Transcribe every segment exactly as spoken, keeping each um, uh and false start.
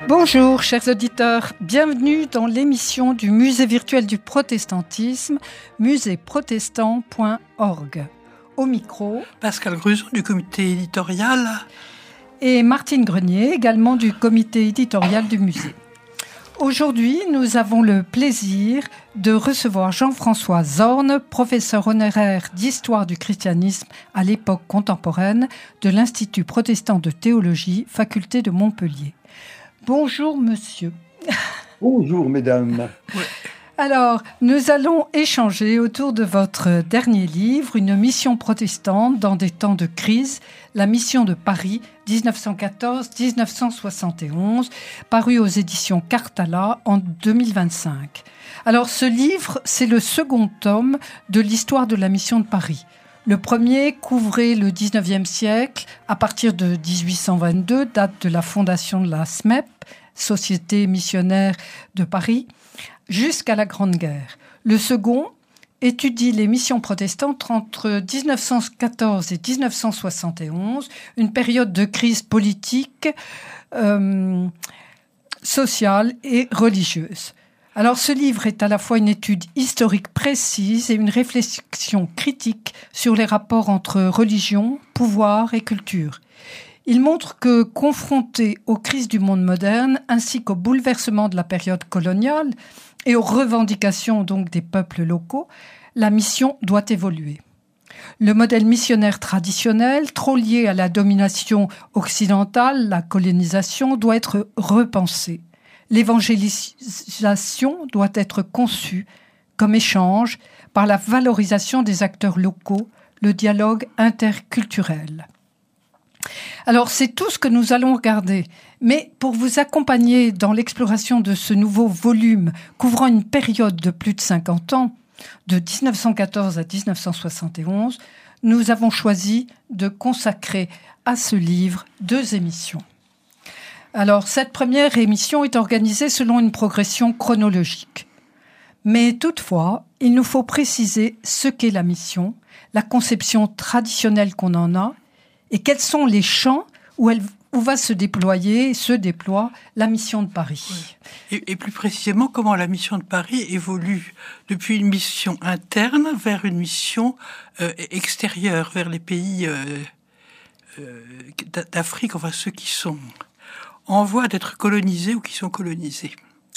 Bonjour chers auditeurs, bienvenue dans l'émission du Musée virtuel du protestantisme, musée protestant point org. Au micro, Pascal Gruson du comité éditorial et Martine Grenier, également du comité éditorial du musée. Aujourd'hui, nous avons le plaisir de recevoir Jean-François Zorn, professeur honoraire d'histoire du christianisme à l'époque contemporaine de l'Institut protestant de théologie, faculté de Montpellier. Bonjour monsieur. Bonjour mesdames. Ouais. Alors, nous allons échanger autour de votre dernier livre, Une mission protestante dans des temps de crise, la mission de Paris dix-neuf cent quatorze à dix-neuf cent soixante et onze, paru aux éditions Cartala en deux mille vingt-cinq. Alors, ce livre, c'est le second tome de l'histoire de la mission de Paris. Le premier couvrait le dix-neuvième siècle à partir de dix-huit cent vingt-deux, date de la fondation de la S M E P, Société missionnaire de Paris, jusqu'à la Grande Guerre. Le second étudie les missions protestantes entre dix-neuf cent quatorze et dix-neuf cent soixante et onze, une période de crise politique, euh, sociale et religieuse. Alors ce livre est à la fois une étude historique précise et une réflexion critique sur les rapports entre religion, pouvoir et culture. Il montre que, confronté aux crises du monde moderne ainsi qu'aux bouleversements de la période coloniale et aux revendications donc des peuples locaux, la mission doit évoluer. Le modèle missionnaire traditionnel, trop lié à la domination occidentale, la colonisation, doit être repensé. L'évangélisation doit être conçue comme échange par la valorisation des acteurs locaux, le dialogue interculturel. Alors, c'est tout ce que nous allons regarder. Mais pour vous accompagner dans l'exploration de ce nouveau volume couvrant une période de plus de cinquante ans, de dix-neuf cent quatorze à dix-neuf cent soixante et onze, nous avons choisi de consacrer à ce livre deux émissions. Alors, cette première émission est organisée selon une progression chronologique. Mais toutefois, il nous faut préciser ce qu'est la mission, la conception traditionnelle qu'on en a, et quels sont les champs où, elle, où va se déployer, se déploie la mission de Paris. Oui. Et, et plus précisément, comment la mission de Paris évolue depuis une mission interne vers une mission euh, extérieure, vers les pays euh, euh, d'Afrique, enfin ceux qui sont en voie d'être colonisés ou qui sont colonisés.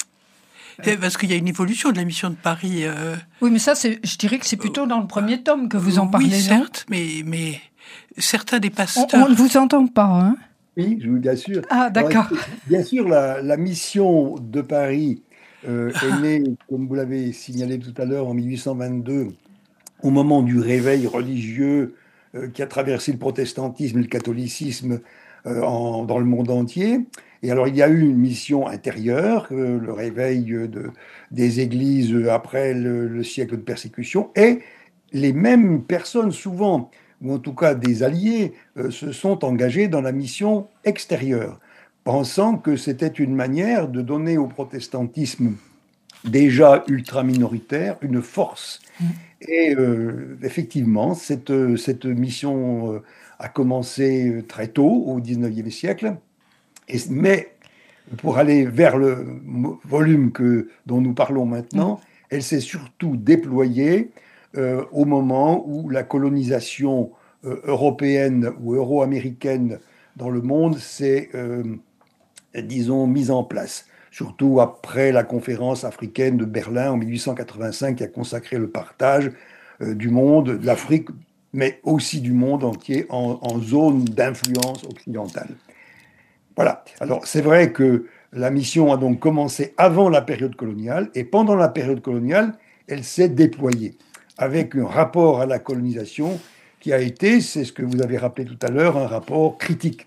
Euh, Parce qu'il y a une évolution de la mission de Paris. Euh, oui, mais ça, c'est, je dirais que c'est plutôt dans le premier tome que vous en parlez, oui, non ? certes, mais, mais certains des pasteurs... On ne vous entend pas, hein ? Oui, je vous assure. Ah, d'accord. Alors, bien sûr, la, la mission de Paris euh, est née, comme vous l'avez signalé tout à l'heure, en mille huit cent vingt-deux, au moment du réveil religieux euh, qui a traversé le protestantisme et le catholicisme euh, en, dans le monde entier. Et alors, il y a eu une mission intérieure, euh, le réveil de, des églises après le, le siècle de persécution, et les mêmes personnes, souvent, ou en tout cas des alliés, euh, se sont engagés dans la mission extérieure, pensant que c'était une manière de donner au protestantisme, déjà ultra-minoritaire, une force. Mmh. Et euh, effectivement, cette, cette mission euh, a commencé très tôt, au dix-neuvième siècle, et, mais pour aller vers le volume que, dont nous parlons maintenant, mmh. elle s'est surtout déployée Euh, au moment où la colonisation euh, européenne ou euro-américaine dans le monde s'est, euh, disons, mise en place. Surtout après la conférence africaine de Berlin en mille huit cent quatre-vingt-cinq qui a consacré le partage euh, du monde, de l'Afrique, mais aussi du monde entier en, en zone d'influence occidentale. Voilà. Alors, c'est vrai que la mission a donc commencé avant la période coloniale et pendant la période coloniale, elle s'est déployée, avec un rapport à la colonisation qui a été, c'est ce que vous avez rappelé tout à l'heure, un rapport critique.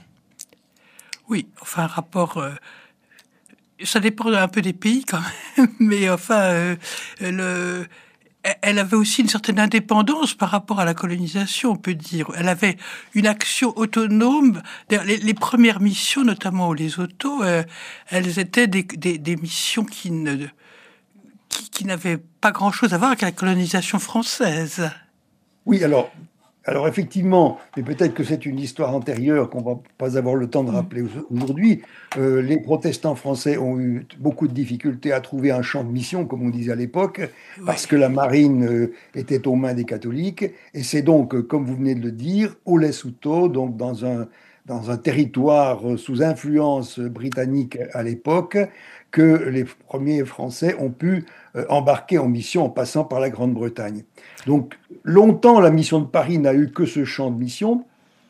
Oui, enfin un rapport... Euh, ça dépend un peu des pays quand même, mais enfin, euh, le, elle avait aussi une certaine indépendance par rapport à la colonisation, on peut dire. Elle avait une action autonome. Les, les premières missions, notamment au Lesotho, euh, elles étaient des, des, des missions qui ne... qui, qui n'avait pas grand-chose à voir avec la colonisation française. Oui, alors, Alors effectivement, mais peut-être que c'est une histoire antérieure qu'on va pas avoir le temps de rappeler aujourd'hui. Euh, les protestants français ont eu beaucoup de difficultés à trouver un champ de mission, comme on disait à l'époque, Oui. parce que la marine euh, était aux mains des catholiques. Et c'est donc, euh, comme vous venez de le dire, au Lesotho, donc dans un, dans un territoire euh, sous influence britannique à l'époque, que les premiers Français ont pu euh, embarquer en mission en passant par la Grande-Bretagne. Donc, longtemps, la mission de Paris n'a eu que ce champ de mission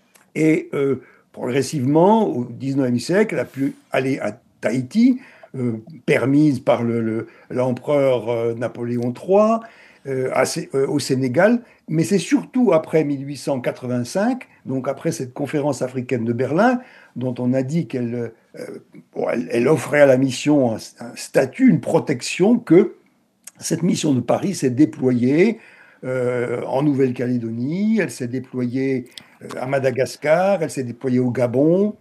et euh, progressivement, au dix-neuvième siècle, elle a pu aller à Tahiti, euh, permise par le, le, l'empereur euh, Napoléon trois, euh, à, euh, au Sénégal, mais c'est surtout après mille huit cent quatre-vingt-cinq, donc après cette conférence africaine de Berlin, dont on a dit qu'elle euh, bon, elle, elle offrait à la mission un, un statut, une protection, que cette mission de Paris s'est déployée euh, en Nouvelle-Calédonie, elle s'est déployée euh, à Madagascar, elle s'est déployée au Gabon.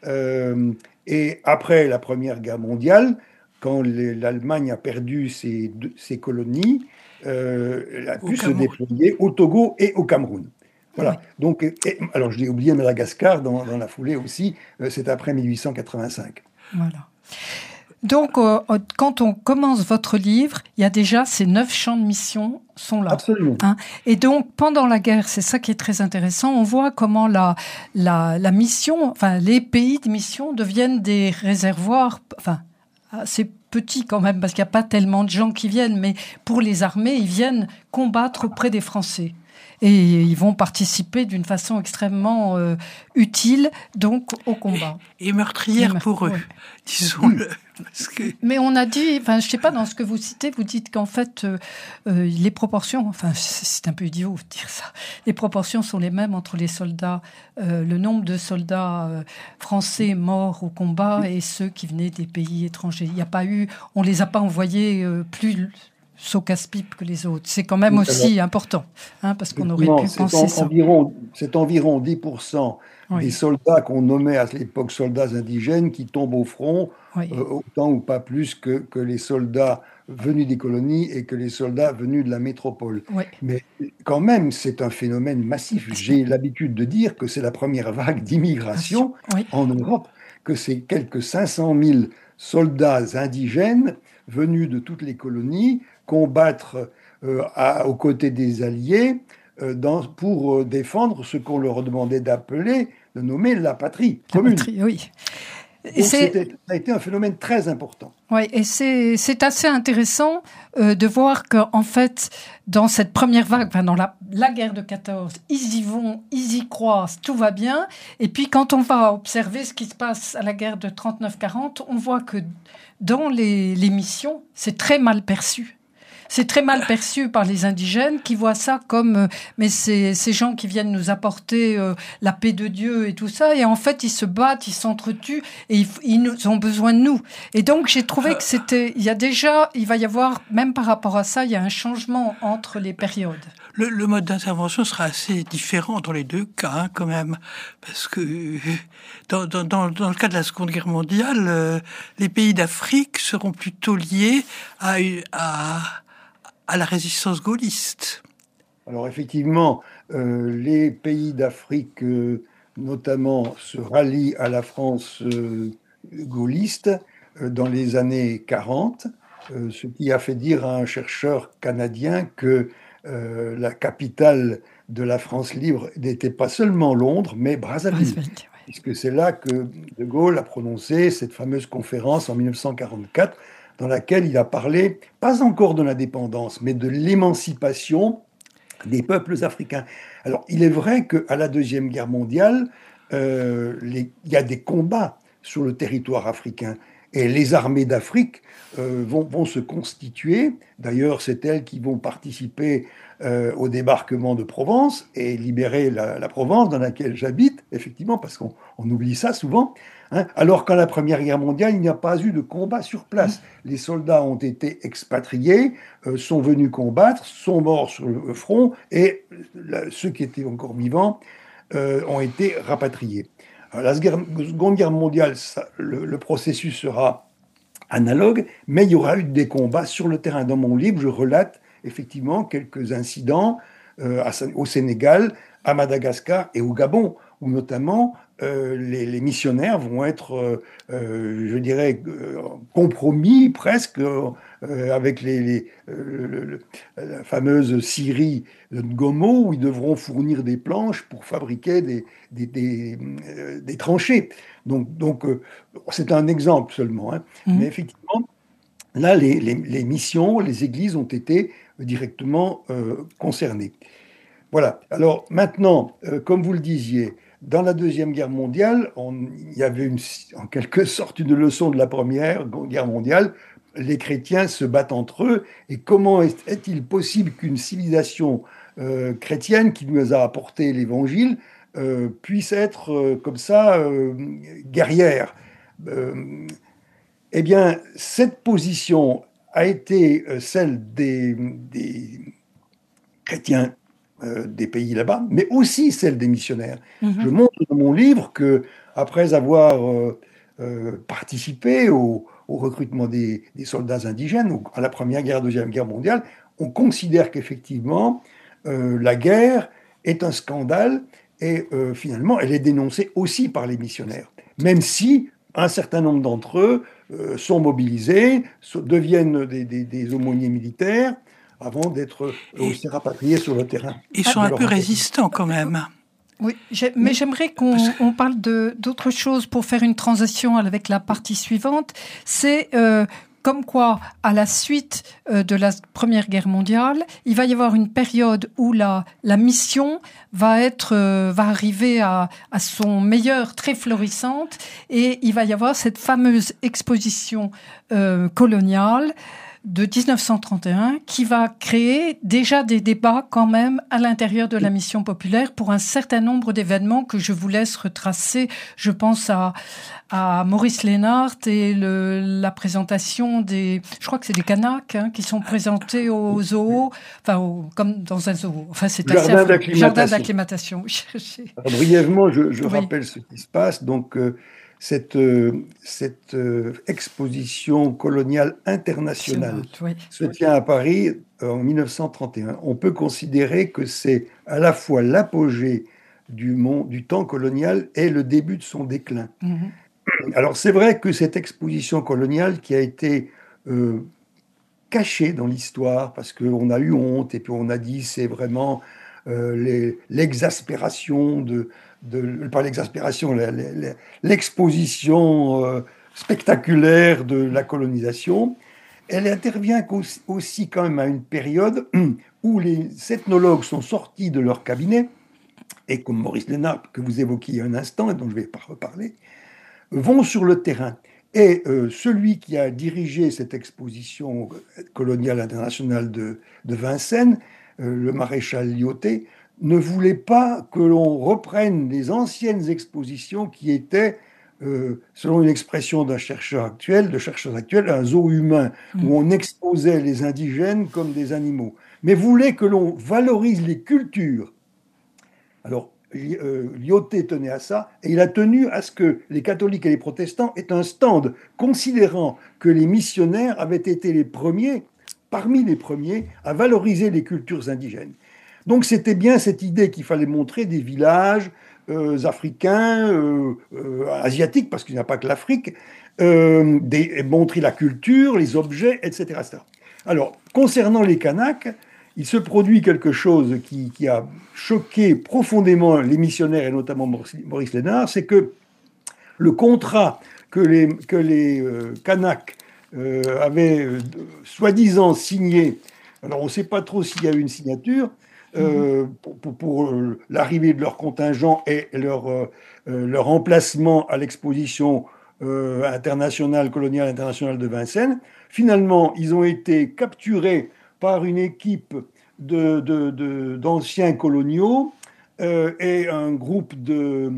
Euh, et après la Première Guerre mondiale, quand les, l'Allemagne a perdu ses, ses colonies, euh, elle a Au pu se Cameroun. déployer au Togo et au Cameroun. Oui, Voilà. Donc, et, alors, je l'ai oublié, Madagascar, dans, dans la foulée aussi, euh, c'est après mille huit cent quatre-vingt-cinq. voilà. Donc, euh, quand on commence votre livre, il y a déjà ces neuf champs de mission sont là. Absolument. Hein. Et donc, pendant la guerre, c'est ça qui est très intéressant, on voit comment la, la, la mission, enfin, les pays de mission deviennent des réservoirs, enfin, assez petits quand même, parce qu'il n'y a pas tellement de gens qui viennent, mais pour les armées, ils viennent combattre auprès des Français. Et ils vont participer d'une façon extrêmement euh, utile, donc, au combat. Et, et meurtrière meurtre- pour eux, oui. disons-le. Parce que... Mais on a dit, enfin, je sais pas, dans ce que vous citez, vous dites qu'en fait, euh, euh, les proportions, enfin, c'est un peu idiot de dire ça, les proportions sont les mêmes entre les soldats, euh, le nombre de soldats euh, français morts au combat et ceux qui venaient des pays étrangers. Il n'y a pas eu, on les a pas envoyés euh, plus saut casse-pipe que les autres. C'est quand même Oui, aussi alors, important, hein, parce qu'on aurait pu c'est penser en- ça. environ, c'est environ dix pour cent des Oui, soldats qu'on nommait à l'époque soldats indigènes qui tombent au front, oui, euh, autant ou pas plus que, que les soldats venus des colonies et que les soldats venus de la métropole. oui. Mais quand même, c'est un phénomène massif. J'ai l'habitude de dire que c'est la première vague d'immigration Oui, en Europe, que c'est quelques cinq cent mille soldats indigènes venus de toutes les colonies combattre euh, à- aux côtés des Alliés euh, dans- pour euh, défendre ce qu'on leur demandait d'appeler, de nommer la patrie la commune. patrie, oui. Et Donc c'est, c'était, ça a été un phénomène très important. ouais, et c'est, c'est assez intéressant euh, de voir qu'en fait, dans cette première vague, enfin dans la, la guerre de quatorze, ils y vont, ils y croient, tout va bien. Et puis quand on va observer ce qui se passe à la guerre de trente-neuf quarante, on voit que dans les, les missions, c'est très mal perçu. C'est très mal perçu par les indigènes qui voient ça comme euh, mais c'est ces gens qui viennent nous apporter euh, la paix de Dieu et tout ça, et en fait ils se battent, ils s'entretuent et ils, ils nous ont besoin de nous. Et donc j'ai trouvé que c'était, il y a déjà, il va y avoir, même par rapport à ça, il y a un changement entre les périodes. Le, le mode d'intervention sera assez différent dans les deux cas, hein, quand même, parce que euh, dans, dans, dans, dans le cas de la Seconde Guerre mondiale, euh, les pays d'Afrique seront plutôt liés à, à, à la résistance gaulliste. Alors effectivement, euh, les pays d'Afrique, euh, notamment, se rallient à la France euh, gaulliste euh, dans les années quarante, euh, ce qui a fait dire à un chercheur canadien que euh, la capitale de la France libre n'était pas seulement Londres, mais Brazzaville, puisque c'est là que De Gaulle a prononcé cette fameuse conférence en mille neuf cent quarante-quatre, dans laquelle il a parlé, pas encore de l'indépendance, mais de l'émancipation des peuples africains. Alors, il est vrai qu'à la Deuxième Guerre mondiale, euh, les- il y a des combats sur le territoire africain. Et les armées d'Afrique euh, vont, vont se constituer. D'ailleurs, c'est elles qui vont participer euh, au débarquement de Provence et libérer la, la Provence dans laquelle j'habite, effectivement, parce qu'on on oublie ça souvent. Hein. Alors qu'à la Première Guerre mondiale, il n'y a pas eu de combat sur place. Les soldats ont été expatriés, euh, sont venus combattre, sont morts sur le front, et la- ceux qui étaient encore vivants euh, ont été rapatriés. Alors, la Seconde Guerre mondiale, ça, le, le processus sera analogue, mais il y aura eu des combats sur le terrain. Dans mon livre, je relate effectivement quelques incidents euh, à- au Sénégal à Madagascar et au Gabon, où notamment euh, les, les missionnaires vont être, euh, euh, je dirais, euh, compromis presque euh, avec les, les, euh, le, le, la fameuse scierie de Ngomo, où ils devront fournir des planches pour fabriquer des, des, des, euh, des tranchées. Donc, donc euh, c'est un exemple seulement, hein. Mmh. Mais effectivement, là, les, les, les missions, les églises ont été directement euh, concernées. Voilà. Alors maintenant, euh, comme vous le disiez, dans la Deuxième Guerre mondiale, on- il y avait une- en quelque sorte une leçon de la Première Guerre mondiale. Les chrétiens se battent entre eux. Et comment est- est-il possible qu'une civilisation euh, chrétienne qui nous a apporté l'Évangile euh, puisse être euh, comme ça euh, guerrière? Euh, eh bien, cette position a été euh, celle des, des chrétiens euh, des pays là-bas, mais aussi celle des missionnaires. Je Mhm. montre dans mon livre que, après avoir euh, euh, participé au, au recrutement des, des soldats indigènes au- à la Première Guerre, Deuxième Guerre mondiale, on considère qu'effectivement, euh, la guerre est un scandale et euh, finalement, elle est dénoncée aussi par les missionnaires, même si un certain nombre d'entre eux euh, sont mobilisés, so- deviennent des, des- des aumôniers militaires, avant d'être Et aussi rapatriés sur le terrain ils Ah, sont de un leur peu engagement. résistants quand même. oui, j'ai- mais j'aimerais qu'on on parle de d'autre chose pour faire une transition avec la partie suivante. C'est euh, comme quoi, à la suite euh, de la Première Guerre mondiale, il va y avoir une période où la la mission va être euh, va arriver à à son meilleur, très florissante, et il va y avoir cette fameuse exposition euh, coloniale de dix-neuf cent trente et un qui va créer déjà des débats quand même à l'intérieur de la mission populaire pour un certain nombre d'événements que je vous laisse retracer. Je pense à, à Maurice Lénart et le, la présentation des, je crois que c'est des Kanaks hein, qui sont présentés au zoo, enfin au, comme dans un zoo. Enfin c'est assez Jardin affreux. Jardin d'acclimatation. d'acclimatation. Alors, brièvement, je, je Oui. rappelle ce qui se passe. Donc, euh, cette, euh, cette euh, exposition coloniale internationale Oui. se tient à Paris euh, en mille neuf cent trente et un. On peut considérer que c'est à la fois l'apogée du, monde, du temps colonial et le début de son déclin. Mhm. Alors, c'est vrai que cette exposition coloniale qui a été euh, cachée dans l'histoire, parce qu'on a eu honte, et puis on a dit c'est vraiment euh, les- l'exaspération de, de, pas l'exaspération, la- la- la- l'exposition euh, spectaculaire de la colonisation. Elle intervient qu'aussi- aussi quand même à une période où les ethnologues sont sortis de leur cabinet, et comme Maurice Lénard, que vous évoquiez il y a un instant, et dont je ne vais pas reparler, vont sur le terrain. Et euh, celui qui a dirigé cette exposition coloniale internationale de, de Vincennes, euh, le maréchal Lyautey, ne voulait pas que l'on reprenne les anciennes expositions qui étaient, euh, selon une expression d'un chercheur actuel, de chercheurs actuels, un zoo humain, où on exposait les indigènes comme des animaux, mais voulait que l'on valorise les cultures. Alors, euh, Lyautey tenait à ça, et il a tenu à ce que les catholiques et les protestants aient un stand, considérant que les missionnaires avaient été les premiers, parmi les premiers, à valoriser les cultures indigènes. Donc c'était bien cette idée qu'il fallait montrer des villages euh, africains, euh, euh, asiatiques, parce qu'il n'y a pas que l'Afrique, euh, des- montrer la culture, les objets, et cetera, et cetera. Alors, concernant les Kanaks, il se produit quelque chose qui, qui a choqué profondément les missionnaires, et notamment Maurice Lénard, c'est que le contrat que les, que les euh, Kanaks euh, avaient euh, soi-disant signé, alors on ne sait pas trop s'il y a eu une signature, euh, pour, pour, pour euh, l'arrivée de leur contingent et leur, euh, leur emplacement à l'exposition euh, internationale, coloniale internationale de Vincennes. Finalement, ils ont été capturés par une équipe de, de, de, d'anciens coloniaux euh, et un groupe de,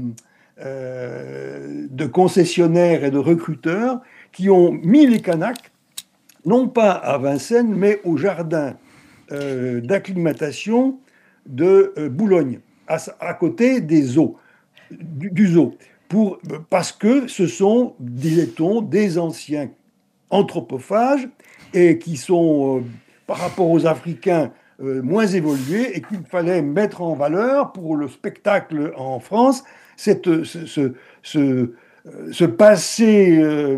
euh, de concessionnaires et de recruteurs qui ont mis les Kanaks, non pas à Vincennes, mais au jardin euh, d'acclimatation de euh, Boulogne, à, à côté des zoos, du, du zoo, pour, parce que ce sont, disait-on, des anciens anthropophages et qui sont, euh, par rapport aux Africains, euh, moins évolué et qu'il fallait mettre en valeur pour le spectacle en France cette, ce, ce, ce, ce passé euh,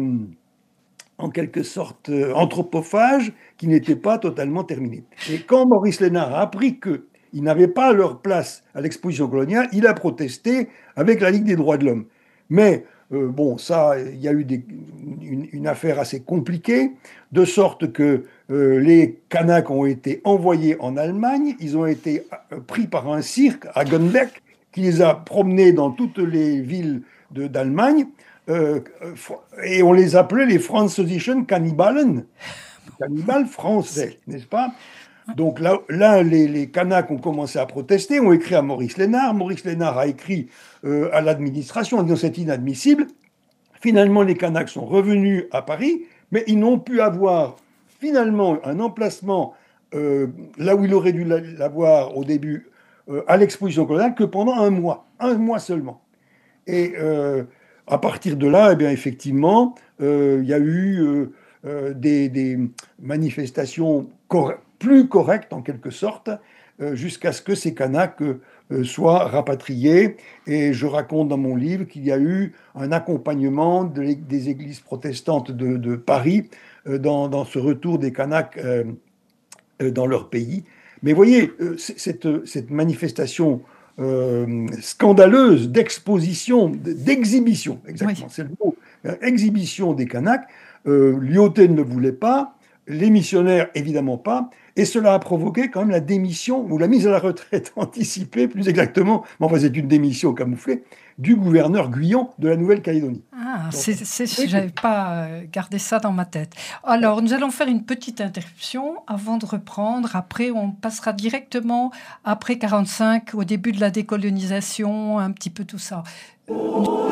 en quelque sorte euh, anthropophage qui n'était pas totalement terminé. Et quand Maurice Lénard a appris qu'ils n'avaient pas leur place à l'exposition coloniale, il a protesté avec la Ligue des droits de l'homme. Mais euh, bon, ça, il y a eu des, une, une affaire assez compliquée, de sorte que euh, les Kanaks ont été envoyés en Allemagne, ils ont été euh, pris par un cirque à Gunbeck, qui les a promenés dans toutes les villes de, d'Allemagne, euh, et on les appelait les Französischen Kannibalen, cannibales français, n'est-ce pas? Donc là, là les, les Kanaks ont commencé à protester, ont écrit à Maurice Lénard. Maurice Lénard a écrit euh, à l'administration en disant c'est inadmissible. Finalement, les Kanaks sont revenus à Paris, mais ils n'ont pu avoir finalement un emplacement euh, là où il aurait dû l'avoir au début euh, à l'exposition coloniale que pendant un mois, un mois seulement. Et euh, à partir de là, eh bien, effectivement, euh, il y a eu euh, euh, des, des manifestations correctes, plus correcte en quelque sorte, euh, jusqu'à ce que ces Kanaks euh, soient rapatriés. Et je raconte dans mon livre qu'il y a eu un accompagnement de des églises protestantes de, de Paris euh, dans, dans ce retour des Kanaks euh, euh, dans leur pays. Mais voyez, euh, cette, cette manifestation euh, scandaleuse d'exposition, d'exhibition, exactement, oui. C'est le mot, exhibition des Kanaks, euh, Lyautey ne le voulait pas, les missionnaires évidemment pas, et cela a provoqué quand même la démission, ou la mise à la retraite anticipée, plus exactement, mais enfin c'est une démission camouflée, du gouverneur Guyon de la Nouvelle-Calédonie. Ah, c'est, c'est, je n'avais pas gardé ça dans ma tête. Alors, nous allons faire une petite interruption avant de reprendre. Après, on passera directement, après quarante-cinq, au début de la décolonisation, un petit peu tout ça.